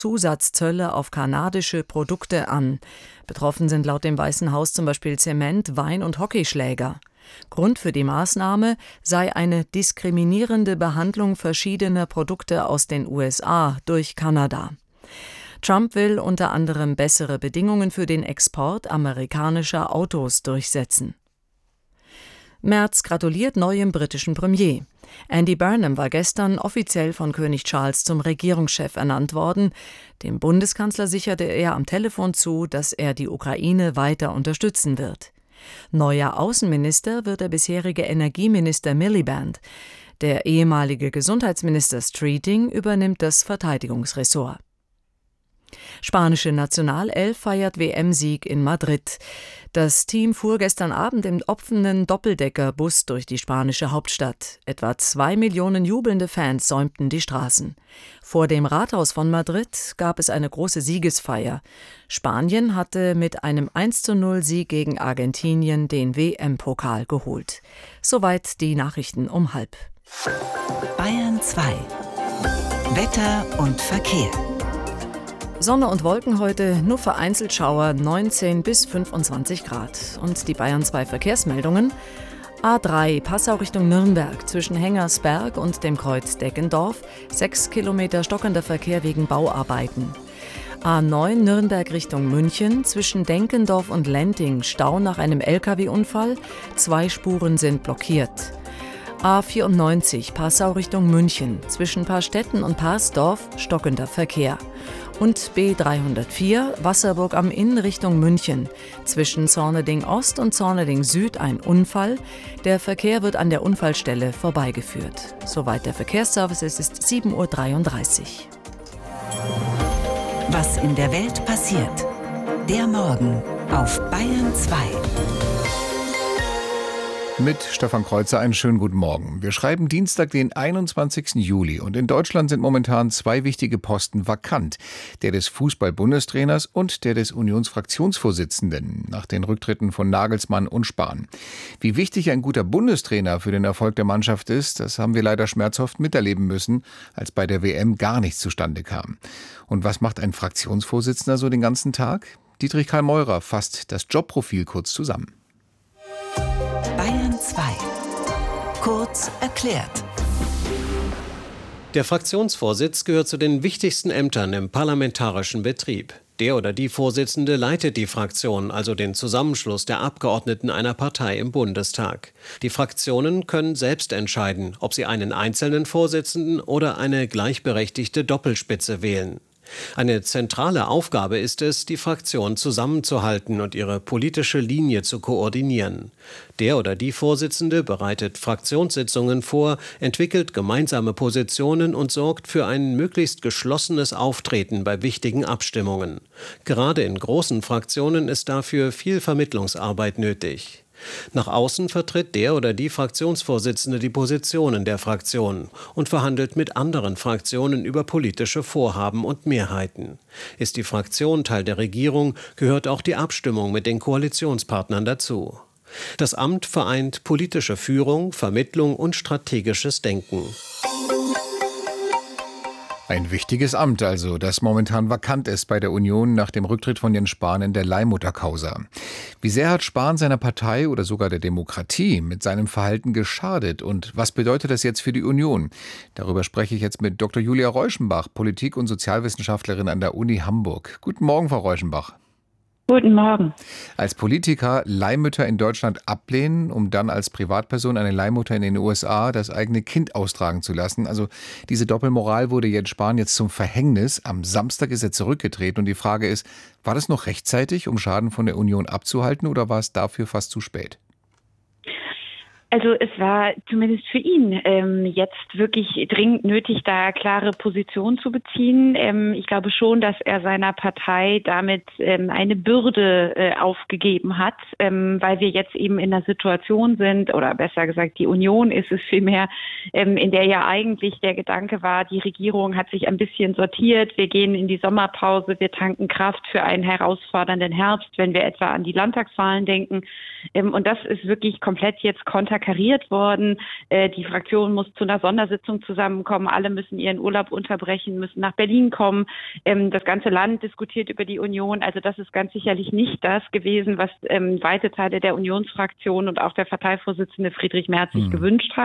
Zusatzzölle auf kanadische Produkte an. Betroffen sind laut dem Weißen Haus zum Beispiel Zement, Wein und Hockeyschläger. Grund für die Maßnahme sei eine diskriminierende Behandlung verschiedener Produkte aus den USA durch Kanada. Trump will unter anderem bessere Bedingungen für den Export amerikanischer Autos durchsetzen. Merz gratuliert neuem britischen Premier. Andy Burnham war gestern offiziell von König Charles zum Regierungschef ernannt worden. Dem Bundeskanzler sicherte er am Telefon zu, dass er die Ukraine weiter unterstützen wird. Neuer Außenminister wird der bisherige Energieminister Miliband. Der ehemalige Gesundheitsminister Streeting übernimmt das Verteidigungsressort. Spanische Nationalelf feiert WM-Sieg in Madrid. Das Team fuhr gestern Abend im offenen Doppeldeckerbus durch die spanische Hauptstadt. Etwa 2 Millionen jubelnde Fans säumten die Straßen. Vor dem Rathaus von Madrid gab es eine große Siegesfeier. Spanien hatte mit einem 1:0-Sieg gegen Argentinien den WM-Pokal geholt. Soweit die Nachrichten um 12:30. Bayern 2. Wetter und Verkehr. Sonne und Wolken heute, nur vereinzelt Schauer, 19 bis 25 Grad. Und die Bayern 2 Verkehrsmeldungen. A3 Passau Richtung Nürnberg zwischen Hengersberg und dem Kreuz Deggendorf. 6 Kilometer stockender Verkehr wegen Bauarbeiten. A9 Nürnberg Richtung München zwischen Denkendorf und Lenting Stau nach einem Lkw-Unfall. 2 Spuren sind blockiert. A94 Passau Richtung München zwischen Paarstetten und Parsdorf stockender Verkehr. Und B304 Wasserburg am Inn Richtung München. Zwischen Zorneding Ost und Zorneding Süd ein Unfall. Der Verkehr wird an der Unfallstelle vorbeigeführt. Soweit der Verkehrsservice, es ist 7:33 Uhr. Was in der Welt passiert. Der Morgen auf Bayern 2. Mit Stefan Kreuzer einen schönen guten Morgen. Wir schreiben Dienstag, den 21. Juli und in Deutschland sind momentan 2 wichtige Posten vakant. Der des Fußball-Bundestrainers und der des Unionsfraktionsvorsitzenden nach den Rücktritten von Nagelsmann und Spahn. Wie wichtig ein guter Bundestrainer für den Erfolg der Mannschaft ist, das haben wir leider schmerzhaft miterleben müssen, als bei der WM gar nichts zustande kam. Und was macht ein Fraktionsvorsitzender so den ganzen Tag? Dietrich Karl Meurer fasst das Jobprofil kurz zusammen. Bayern 2. Kurz erklärt. Der Fraktionsvorsitz gehört zu den wichtigsten Ämtern im parlamentarischen Betrieb. Der oder die Vorsitzende leitet die Fraktion, also den Zusammenschluss der Abgeordneten einer Partei im Bundestag. Die Fraktionen können selbst entscheiden, ob sie einen einzelnen Vorsitzenden oder eine gleichberechtigte Doppelspitze wählen. Eine zentrale Aufgabe ist es, die Fraktion zusammenzuhalten und ihre politische Linie zu koordinieren. Der oder die Vorsitzende bereitet Fraktionssitzungen vor, entwickelt gemeinsame Positionen und sorgt für ein möglichst geschlossenes Auftreten bei wichtigen Abstimmungen. Gerade in großen Fraktionen ist dafür viel Vermittlungsarbeit nötig. Nach außen vertritt der oder die Fraktionsvorsitzende die Positionen der Fraktion und verhandelt mit anderen Fraktionen über politische Vorhaben und Mehrheiten. Ist die Fraktion Teil der Regierung, gehört auch die Abstimmung mit den Koalitionspartnern dazu. Das Amt vereint politische Führung, Vermittlung und strategisches Denken. Ein wichtiges Amt also, das momentan vakant ist bei der Union nach dem Rücktritt von Jens Spahn in der Leihmutter-Causa. Wie sehr hat Spahn seiner Partei oder sogar der Demokratie mit seinem Verhalten geschadet und was bedeutet das jetzt für die Union? Darüber spreche ich jetzt mit Dr. Julia Reuschenbach, Politik- und Sozialwissenschaftlerin an der Uni Hamburg. Guten Morgen, Frau Reuschenbach. Guten Morgen. Als Politiker Leihmütter in Deutschland ablehnen, um dann als Privatperson eine Leihmutter in den USA das eigene Kind austragen zu lassen. Also diese Doppelmoral wurde Jens Spahn jetzt zum Verhängnis. Am Samstag ist er zurückgetreten und die Frage ist, war das noch rechtzeitig, um Schaden von der Union abzuhalten oder war es dafür fast zu spät? Also es war zumindest für ihn jetzt wirklich dringend nötig, da klare Position zu beziehen. Ich glaube schon, dass er seiner Partei damit eine Bürde aufgegeben hat, weil wir jetzt eben in einer Situation sind, oder besser gesagt, die Union ist es vielmehr, in der ja eigentlich der Gedanke war, die Regierung hat sich ein bisschen sortiert, wir gehen in die Sommerpause, wir tanken Kraft für einen herausfordernden Herbst, wenn wir etwa an die Landtagswahlen denken. Und das ist wirklich komplett jetzt konterkariert konterkariert worden. Die Fraktion muss zu einer Sondersitzung zusammenkommen. Alle müssen ihren Urlaub unterbrechen, müssen nach Berlin kommen. Das ganze Land diskutiert über die Union. Also das ist ganz sicherlich nicht das gewesen, was weite Teile der Unionsfraktion und auch der Parteivorsitzende Friedrich Merz sich gewünscht haben.